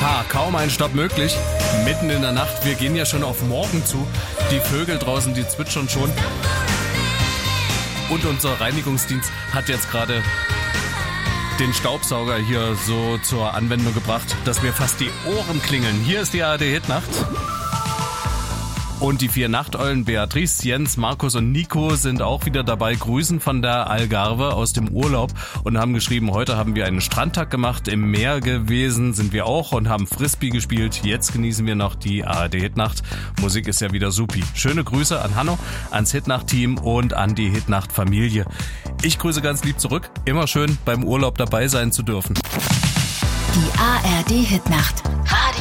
Kaum ein Stopp möglich. Mitten in der Nacht, wir gehen ja schon auf morgen zu. Die Vögel draußen, die zwitschern schon. Und unser Reinigungsdienst hat jetzt gerade den Staubsauger hier so zur Anwendung gebracht, dass mir fast die Ohren klingeln. Hier ist die ARD-Hitnacht. Und die 4 Nachteulen Beatrice, Jens, Markus und Nico sind auch wieder dabei, grüßen von der Algarve aus dem Urlaub und haben geschrieben, heute haben wir einen Strandtag gemacht, im Meer gewesen sind wir auch und haben Frisbee gespielt. Jetzt genießen wir noch die ARD-Hitnacht. Musik ist ja wieder supi. Schöne Grüße an Hanno, ans Hitnacht-Team und an die Hitnacht-Familie. Ich grüße ganz lieb zurück. Immer schön beim Urlaub dabei sein zu dürfen. Die ARD-Hitnacht.